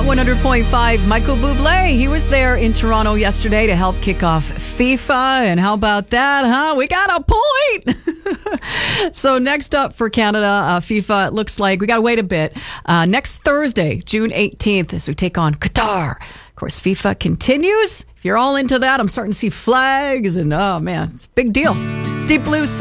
Hot 100.5, Michael Bublé. He was there in Toronto yesterday to help kick off FIFA. And how about that, huh? We got a point. So next up for Canada, FIFA, it looks like we got to wait a bit. Next Thursday, June 18th, as we take on Qatar. Of course, FIFA continues. If you're all into that, I'm starting to see flags. And, oh, man, it's a big deal. It's Deep Blue.